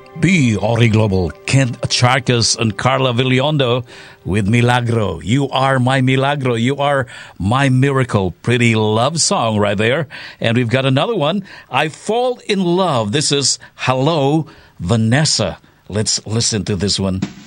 B. Ori Global, Kent Charcas and Carla Villiondo with Milagro. You are my milagro. You are my miracle. Pretty love song right there. And we've got another one. I Fall in Love. This is Hello, Vanessa. Let's listen to this one.